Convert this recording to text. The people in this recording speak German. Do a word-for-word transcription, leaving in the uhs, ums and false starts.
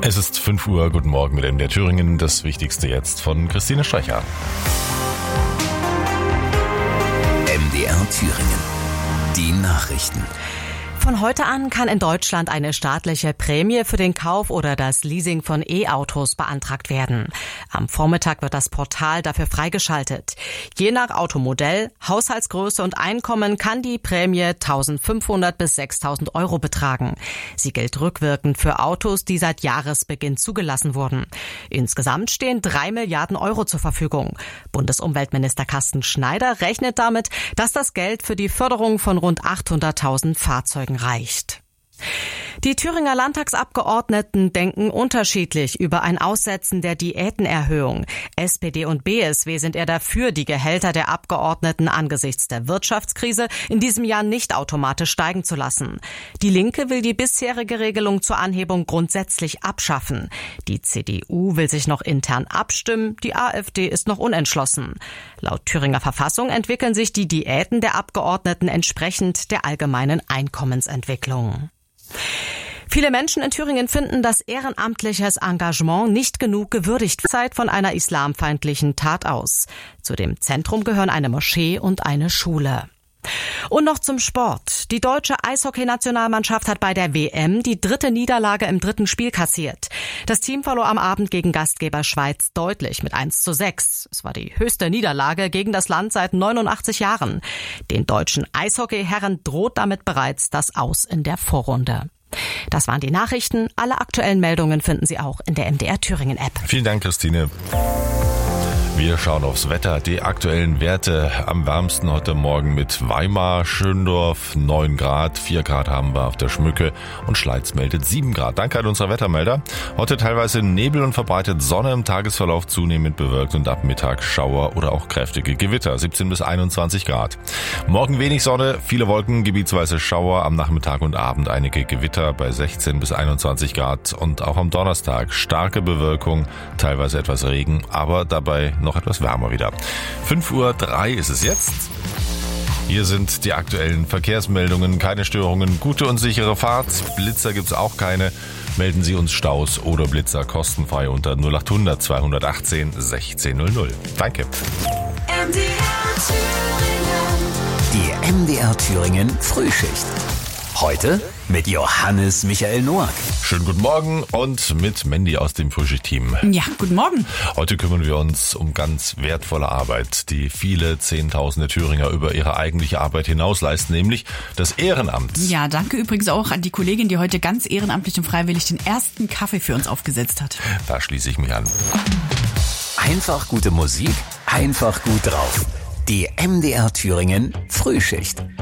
Es ist fünf Uhr, guten Morgen mit M D R Thüringen. Das Wichtigste jetzt von Christine Streicher. M D R Thüringen. Die Nachrichten. Von heute an kann in Deutschland eine staatliche Prämie für den Kauf oder das Leasing von E-Autos beantragt werden. Am Vormittag wird das Portal dafür freigeschaltet. Je nach Automodell, Haushaltsgröße und Einkommen kann die Prämie eintausendfünfhundert bis sechstausend Euro betragen. Sie gilt rückwirkend für Autos, die seit Jahresbeginn zugelassen wurden. Insgesamt stehen drei Milliarden Euro zur Verfügung. Bundesumweltminister Carsten Schneider rechnet damit, dass das Geld für die Förderung von rund achthunderttausend Fahrzeugen reicht. Die Thüringer Landtagsabgeordneten denken unterschiedlich über ein Aussetzen der Diätenerhöhung. S P D und B S W sind eher dafür, die Gehälter der Abgeordneten angesichts der Wirtschaftskrise in diesem Jahr nicht automatisch steigen zu lassen. Die Linke will die bisherige Regelung zur Anhebung grundsätzlich abschaffen. Die C D U will sich noch intern abstimmen, die AfD ist noch unentschlossen. Laut Thüringer Verfassung entwickeln sich die Diäten der Abgeordneten entsprechend der allgemeinen Einkommensentwicklung. Viele Menschen in Thüringen finden, dass ehrenamtliches Engagement nicht genug gewürdigt wird von einer islamfeindlichen Tat aus. Zu dem Zentrum gehören eine Moschee und eine Schule. Und noch zum Sport. Die deutsche Eishockey-Nationalmannschaft hat bei der W M die dritte Niederlage im dritten Spiel kassiert. Das Team verlor am Abend gegen Gastgeber Schweiz deutlich mit eins zu sechs. Es war die höchste Niederlage gegen das Land seit neunundachtzig Jahren. Den deutschen Eishockey-Herren droht damit bereits das Aus in der Vorrunde. Das waren die Nachrichten. Alle aktuellen Meldungen finden Sie auch in der M D R Thüringen App. Vielen Dank, Christine. Wir schauen aufs Wetter. Die aktuellen Werte am wärmsten heute Morgen mit Weimar, Schöndorf, neun Grad, vier Grad haben wir auf der Schmücke und Schleiz meldet sieben Grad. Danke an unsere Wettermelder. Heute teilweise Nebel und verbreitet Sonne, im Tagesverlauf zunehmend bewölkt und ab Mittag Schauer oder auch kräftige Gewitter, siebzehn bis einundzwanzig Grad. Morgen wenig Sonne, viele Wolken, gebietsweise Schauer, am Nachmittag und Abend einige Gewitter bei sechzehn bis einundzwanzig Grad und auch am Donnerstag starke Bewölkung, teilweise etwas Regen, aber dabei noch etwas wärmer wieder. fünf Uhr drei ist es jetzt. Hier sind die aktuellen Verkehrsmeldungen. Keine Störungen, gute und sichere Fahrt. Blitzer gibt's auch keine. Melden Sie uns Staus oder Blitzer kostenfrei unter null acht hundert zweihundertachtzehn sechzehn null null. Danke. M D R Thüringen. Die M D R Thüringen Frühschicht. Heute mit Johannes Michael Noack. Schönen guten Morgen und mit Mandy aus dem Frühschicht-Team. Ja, guten Morgen. Heute kümmern wir uns um ganz wertvolle Arbeit, die viele Zehntausende Thüringer über ihre eigentliche Arbeit hinaus leisten, nämlich das Ehrenamt. Ja, danke übrigens auch an die Kollegin, die heute ganz ehrenamtlich und freiwillig den ersten Kaffee für uns aufgesetzt hat. Da schließe ich mich an. Einfach gute Musik, einfach gut drauf. Die M D R Thüringen Frühschicht.